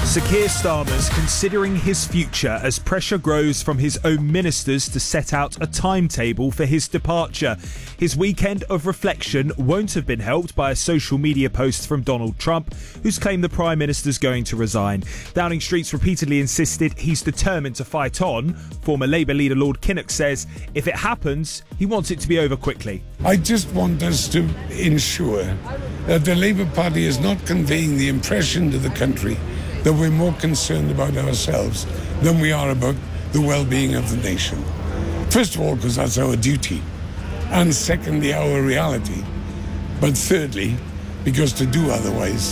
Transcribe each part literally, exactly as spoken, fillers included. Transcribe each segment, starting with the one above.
Sir Keir Starmer's considering his future as pressure grows from his own ministers to set out a timetable for his departure. His weekend of reflection won't have been helped by a social media post from Donald Trump, who's claimed the Prime Minister's going to resign. Downing Street's repeatedly insisted he's determined to fight on. Former Labour leader Lord Kinnock says if it happens, he wants it to be over quickly. I just want us to ensure that the Labour Party is not conveying the impression to the country that we're more concerned about ourselves than we are about the well-being of the nation. First of all, because that's our duty, and secondly, our reality. But thirdly, because to do otherwise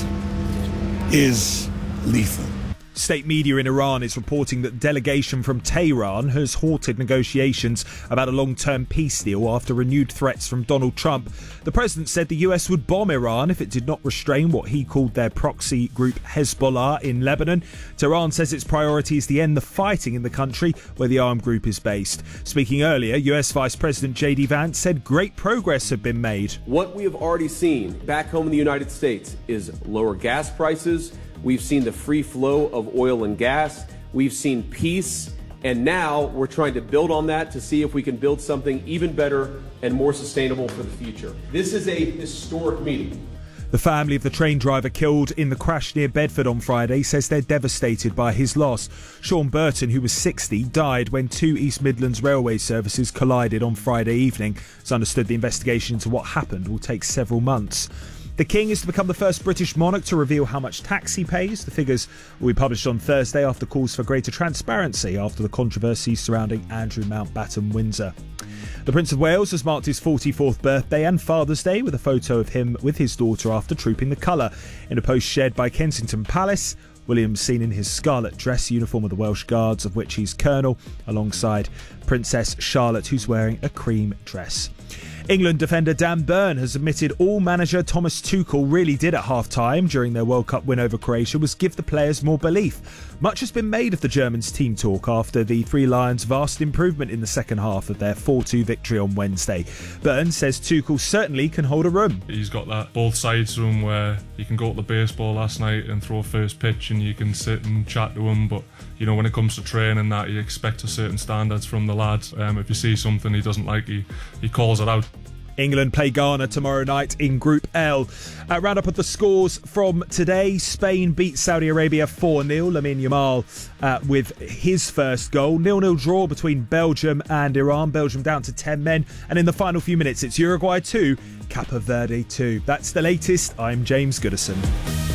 is lethal. State media in Iran is reporting that delegation from Tehran has halted negotiations about a long-term peace deal after renewed threats from Donald Trump. The president said the U S would bomb Iran if it did not restrain what he called their proxy group Hezbollah in Lebanon. Tehran says its priority is to end the fighting in the country where the armed group is based. Speaking earlier, U S Vice President J D Vance said great progress had been made. What we have already seen back home in the United States is lower gas prices. We've seen the free flow of oil and gas. We've seen peace. And now we're trying to build on that to see if we can build something even better and more sustainable for the future. This is a historic meeting. The family of the train driver killed in the crash near Bedford on Friday says they're devastated by his loss. Sean Burton, who was sixty, died when two East Midlands railway services collided on Friday evening. It's understood the investigation into what happened will take several months. The King is to become the first British monarch to reveal how much tax he pays. The figures will be published on Thursday after calls for greater transparency after the controversies surrounding Andrew Mountbatten Windsor. The Prince of Wales has marked his forty-fourth birthday and Father's Day with a photo of him with his daughter after trooping the colour. In a post shared by Kensington Palace, William's seen in his scarlet dress uniform of the Welsh Guards, of which he's colonel, alongside Princess Charlotte, who's wearing a cream dress. England defender Dan Burn has admitted all manager Thomas Tuchel really did at half-time during their World Cup win over Croatia was give the players more belief. Much has been made of the Germans' team talk after the Three Lions' vast improvement in the second half of their four two victory on Wednesday. Burn says Tuchel certainly can hold a room. He's got that both sides to him where you can go to the baseball last night and throw first pitch and you can sit and chat to him, but you know, when it comes to training, that you expect a certain standards from the lads. Um, if you see something he doesn't like, he, he calls it out. England play Ghana tomorrow night in Group L. Uh, round up of the scores from today. Spain beat Saudi Arabia four nil. Lamine Yamal uh, with his first goal. nil nil draw between Belgium and Iran. Belgium down to ten men. And in the final few minutes, it's Uruguay two, Cape Verde two. That's the latest. I'm James Goodison.